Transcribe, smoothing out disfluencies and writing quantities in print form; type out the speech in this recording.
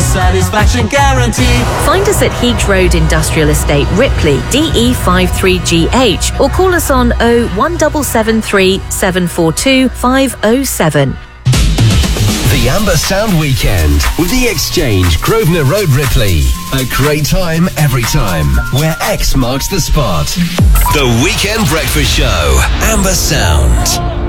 satisfaction guaranteed. Find us at Heath Road Industrial Estate, Ripley, DE53GH, or call us on 01773 742 507. The Amber Sound Weekend with The Exchange, Grosvenor Road, Ripley. A great time every time, where X marks the spot. The Weekend Breakfast Show, Amber Sound.